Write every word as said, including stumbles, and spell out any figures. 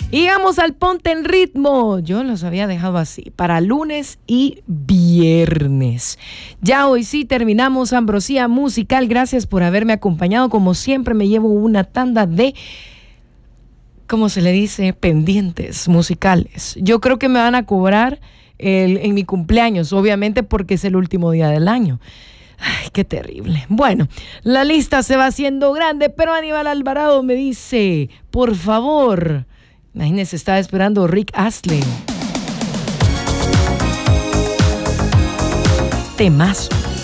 Y llegamos al Ponte en Ritmo. Yo los había dejado así, para lunes y viernes. Ya hoy sí terminamos Ambrosía Musical. Gracias por haberme acompañado. Como siempre me llevo una tanda de, ¿cómo se le dice? Pendientes musicales. Yo creo que me van a cobrar el, en mi cumpleaños, obviamente porque es el último día del año. Ay, qué terrible. Bueno, la lista se va haciendo grande, pero Aníbal Alvarado me dice, por favor, imagínense, estaba esperando Rick Astley. Temazo.